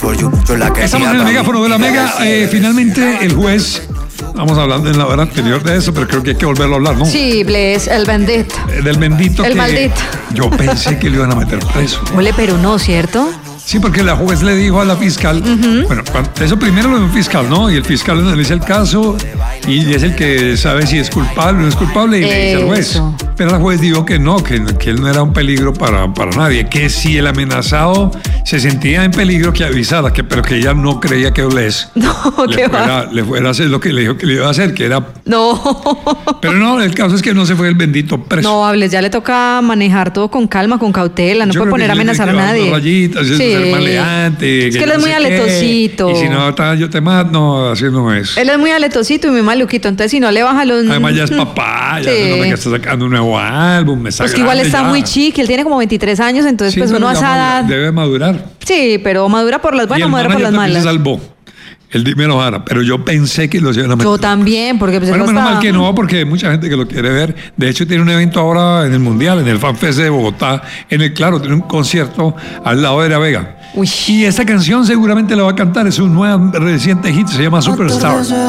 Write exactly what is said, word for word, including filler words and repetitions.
Estamos en el megáfono de la Mega. Eh, finalmente el juez, vamos hablando en la hora anterior de eso, pero creo que hay que volverlo a hablar, ¿no? Sí, Bles, el bendito. Eh, del bendito El que maldito. yo pensé que lo iban a meter preso. Ole, pero no, ¿cierto? Sí, porque la juez le dijo a la fiscal, uh-huh. bueno, eso primero lo de un fiscal, ¿no? Y el fiscal analiza el caso y es el que sabe si es culpable o no es culpable y eso. Le dice al juez. Pero la juez dijo que no, que, que él no era un peligro para, para nadie, que si el amenazado se sentía en peligro que avisara, que, pero que ella no creía que Bles no, le, fuera, le fuera a hacer lo que le dijo que le iba a hacer, que era... No. Pero no, el caso es que no se fue el bendito preso. No, a Bles ya le toca manejar todo con calma, con cautela, no Yo puede poner a amenazar a nadie. Rayitas, sí. Ser maleante. Es que, que él no es muy aletosito. Qué. Y si no, yo te mato, no, así no es. Él es muy aletosito y muy maluquito, entonces si no le baja los... Además ya es papá, ya sí. No me está sacando un nuevo álbum, me está Pues que igual está ya. muy chico, él tiene como veintitrés años, entonces sí, pues uno a esa edad... Debe madurar. Sí, pero madura por las buenas, madura por las malas. Se salvó. El dímelo Jara, pero yo pensé que lo iban a meter. Yo también, porque pues bueno, menos está... mal que no, porque hay mucha gente que lo quiere ver. De hecho, tiene un evento ahora en el Mundial, en el FanFest de Bogotá, en el Claro, tiene un concierto al lado de la Vega. Uy. Y esta canción seguramente la va a cantar, es un nuevo reciente hit, se llama Superstar.